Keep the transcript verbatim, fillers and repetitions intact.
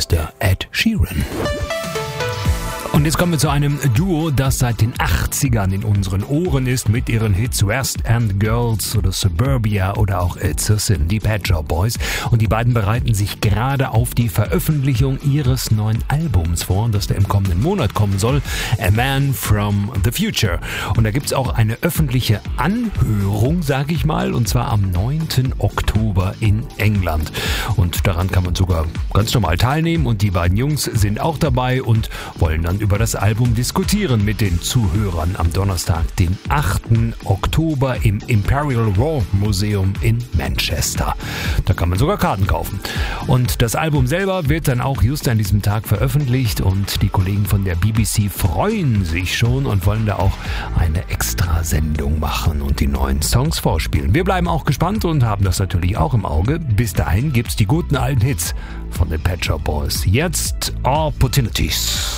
der Ed Sheeran. Und jetzt kommen wir zu einem Duo, das seit den achtzigern in unseren Ohren ist mit ihren Hits West End Girls oder Suburbia oder auch It's a Sin, die Pet Shop Boys. Und die beiden bereiten sich gerade auf die Veröffentlichung ihres neuen Albums vor, das da im kommenden Monat kommen soll, A Man from the Future. Und da gibt's auch eine öffentliche Anhörung, sag ich mal, und zwar am neunten Oktober in England. Und daran kann man sogar ganz normal teilnehmen und die beiden Jungs sind auch dabei und wollen dann über das Album diskutieren mit den Zuhörern am Donnerstag, den achten Oktober im Imperial War Museum in Manchester. Da kann man sogar Karten kaufen. Und das Album selber wird dann auch just an diesem Tag veröffentlicht und die Kollegen von der B B C freuen sich schon und wollen da auch eine Extrasendung machen und die neuen Songs vorspielen. Wir bleiben auch gespannt und haben das natürlich auch im Auge. Bis dahin gibt's die guten alten Hits von den Pet Shop Boys. Jetzt Opportunities.